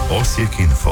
Osijek Info.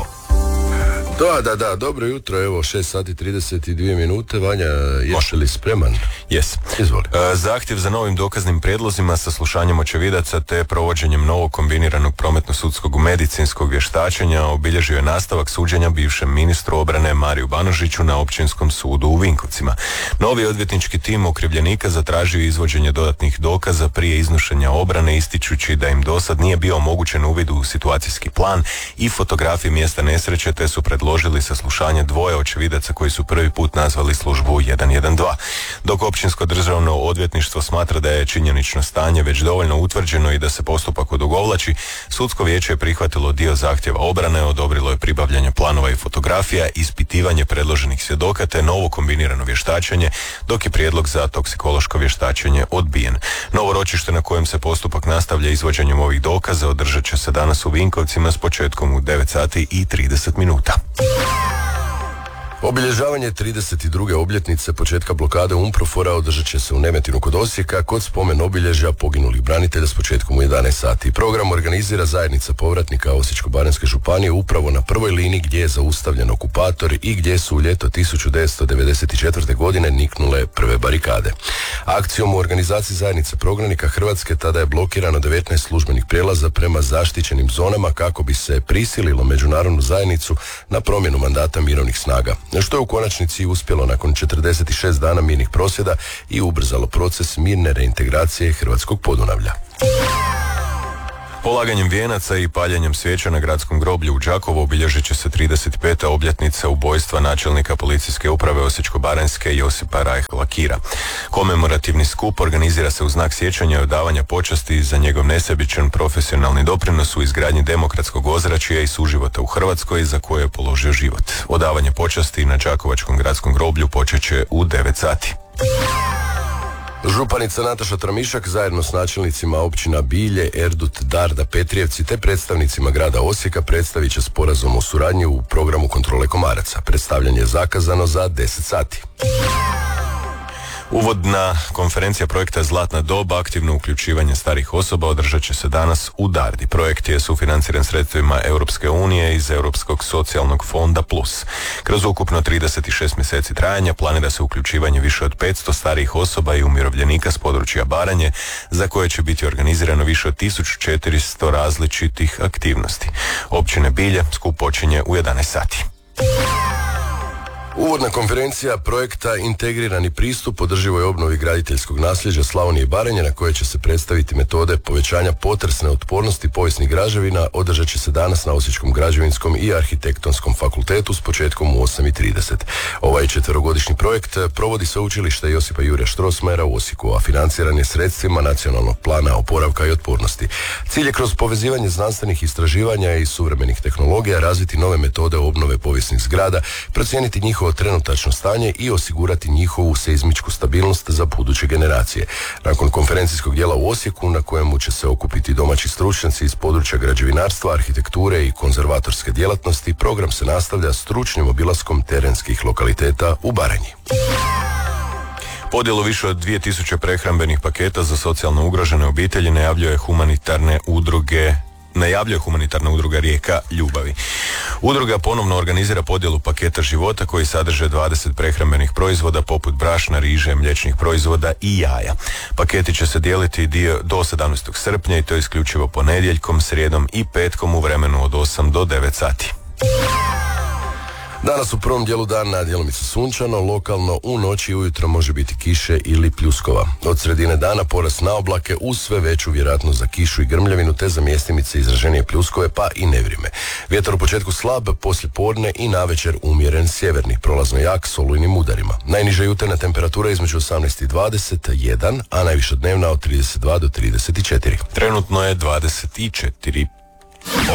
Da, dobro jutro, evo 6 sati 32 minute. Vanja, jesi li spreman? Jes. Izvoli. Zahtjev za novim dokaznim prijedlozima, saslušanjem očevidaca te provođenjem novog kombiniranog prometno-sudskog medicinskog vještačenja obilježio je nastavak suđenja bivšem ministru obrane Mariju Banožiću na Općinskom sudu u Vinkovcima. Novi odvjetnički tim okrivljenika zatražio izvođenje dodatnih dokaza prije iznošenja obrane, ističući da im dosad nije bio omogućen uvid u situacijski plan i fotografije mjesta nesreće, te su predložili saslušanje dvoje očevidaca koji su prvi put nazvali službu 112. Dok Općinsko državno odvjetništvo smatra da je činjenično stanje već dovoljno utvrđeno i da se postupak odugovlači, sudsko vijeće je prihvatilo dio zahtjeva obrane, odobrilo je pribavljanje planova i fotografija, ispitivanje predloženih svjedoka te novo kombinirano vještačenje, dok je prijedlog za toksikološko vještačenje odbijen. Novo ročište na kojem se postupak nastavlja izvođenjem ovih dokaza održat će se danas u Vinkovcima s početkom u 9 sati i 30 minuta. Obilježavanje 32. obljetnice početka blokade UNPROFOR-a održat će se u Nemetinu kod Osijeka kod spomen obilježja poginulih branitelja s početkom u 11 sati. Program organizira zajednica povratnika Osječko-baranjske županije upravo na prvoj liniji gdje je zaustavljen okupator i gdje su u ljeto 1994. godine niknule prve barikade. Akcijom u organizaciji zajednice prognanika Hrvatske tada je blokirano 19 službenih prijelaza prema zaštićenim zonama kako bi se prisililo međunarodnu zajednicu na promjenu mandata mirovnih snaga, što je u konačnici uspjelo nakon 46 dana mirnih prosvjeda i ubrzalo proces mirne reintegracije Hrvatskog Podunavlja. Polaganjem vijenaca i paljenjem svijeća na gradskom groblju u Đakovu obilježit će se 35. obljetnica ubojstva načelnika policijske uprave Osječko-baranjske Josipa Rajhla Kira. Komemorativni skup organizira se u znak sjećanja i odavanja počasti za njegov nesebičan profesionalni doprinos u izgradnji demokratskog ozračja i suživota u Hrvatskoj za koje je položio život. Odavanje počasti na Đakovačkom gradskom groblju počet će u 9 sati. Županica Nataša Tramišak zajedno s načelnicima općina Bilje, Erdut, Darda, Petrijevci te predstavnicima grada Osijeka predstavit će sporazum o suradnji u programu kontrole komaraca. Predstavljanje je zakazano za 10 sati. Uvodna konferencija projekta Zlatna doba, aktivno uključivanje starih osoba, održat će se danas u Dardi. Projekt je sufinanciran sredstvima Europske unije iz Europskog socijalnog fonda Plus. Kroz ukupno 36 mjeseci trajanja planira se uključivanje više od 500 starijih osoba i umirovljenika s područja Baranje, za koje će biti organizirano više od 1400 različitih aktivnosti. Općine Bilje skup počinje u 11 sati. Uvodna konferencija projekta Integrirani pristup održivoj obnovi graditeljskog nasljeđa Slavonije i Baranje, na koje će se predstaviti metode povećanja potresne otpornosti povijesnih građevina, održat će se danas na Osječkom građevinskom i arhitektonskom fakultetu s početkom u 8:30. Ovaj 4-godišnji projekt provodi Sveučilište Josipa Jurja Strossmayera u Osijeku, a financiran je sredstvima Nacionalnog plana oporavka i otpornosti. Cilj je kroz povezivanje znanstvenih istraživanja i suvremenih tehnologija razviti nove metode obnove povijesnih zgrada, procijeniti njihovo trenutačno stanje i osigurati njihovu seizmičku stabilnost za buduće generacije. Nakon konferencijskog dijela u Osijeku, na kojemu će se okupiti domaći stručnjaci iz područja građevinarstva, arhitekture i konzervatorske djelatnosti, program se nastavlja stručnim obilaskom terenskih lokaliteta u Baranji. Podjelu više od 2000 prehrambenih paketa za socijalno ugrožene obitelji najavljuje humanitarna udruga Rijeka Ljubavi. Udruga ponovno organizira podjelu paketa života koji sadrže 20 prehrambenih proizvoda poput brašna, riže, mliječnih proizvoda i jaja. Paketi će se dijeliti do 17. srpnja i to isključivo ponedjeljkom, srijedom i petkom u vremenu od 8 do 9 sati. Danas u prvom dijelu dana djelomice sunčano, lokalno u noći i ujutro može biti kiše ili pljuskova. Od sredine dana porast na oblake uz sve veću vjerojatnost za kišu i grmljavinu te za mjestimice izraženije pljuskove pa i nevrijeme. Vjetar u početku slab, poslije podne i navečer umjeren sjeverni, prolazno jak s olujnim udarima. Najniža jutarnja temperatura između 18 i 21, a najviša dnevna od 32 do 34. Trenutno je 24